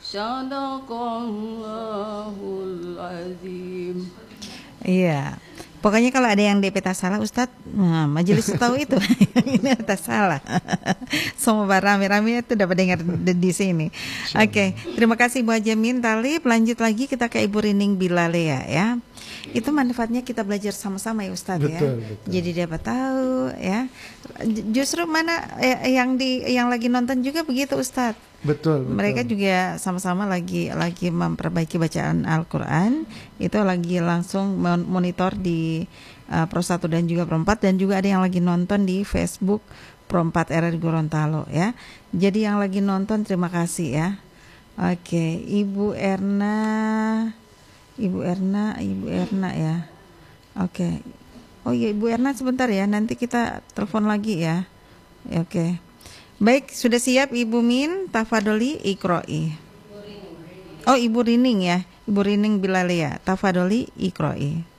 Sadaqallahul azim. Iya. Pokoknya kalau ada yang DP tak salah Ustadz, majelis tahu itu ini tak salah. Semua rame-rame itu dapat dengar di sini. Oke, terima kasih Bu Jamin Talib. Lanjut lagi kita ke Ibu Rining Bilalea ya. Itu manfaatnya kita belajar sama-sama ya Ustadz ya. Betul. Jadi dapat tahu ya. Justru mana yang lagi nonton juga begitu Ustadz. Betul. Mereka juga sama-sama lagi memperbaiki bacaan Al-Quran. Itu lagi langsung monitor di Pro 1 dan juga Pro 4, dan juga ada yang lagi nonton di Facebook Pro 4 RRI Gorontalo ya. Jadi yang lagi nonton terima kasih ya. Oke, Ibu Erna ya. Oke. Oh iya Ibu Erna sebentar ya, nanti kita telepon lagi ya. Oke. Baik, sudah siap Ibu Min, tafadholi iqro'i. Oh Ibu Rining ya, Ibu Rining Bilalea, tafadholi iqro'i.